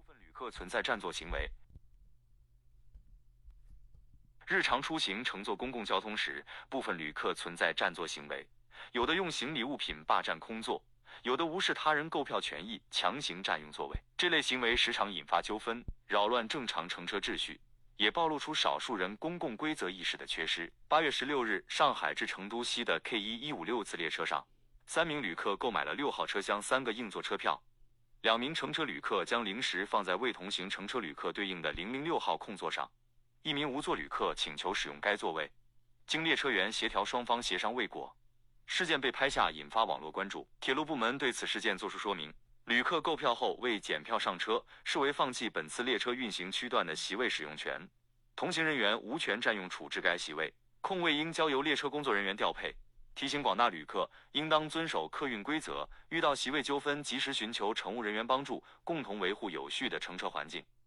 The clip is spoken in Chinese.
分旅客存在占座行为。日常出行乘坐公共交通时，部分旅客存在占座行为，有的用行李物品霸占空座，有的无视他人购票权益，强行占用座位。这类行为时常引发纠纷，扰乱正常乘车秩序，也暴露出少数人公共规则意识的缺失。8月16日，上海至成都西的 K1156次列车上，3名旅客购买了6号车厢3个硬座车票，2名乘车旅客将零食放在未同行乘车旅客对应的006号空座上，1名无座旅客请求使用该座位，经列车员协调，双方协商未果。事件被拍下，引发网络关注。铁路部门对此事件作出说明，旅客购票后未检票上车，视为放弃本次列车运行区段的席位使用权，同行人员无权占用处置该席位，空位应交由列车工作人员调配。提醒广大旅客应当遵守客运规则，遇到席位纠纷及时寻求乘务人员帮助，共同维护有序的乘车环境。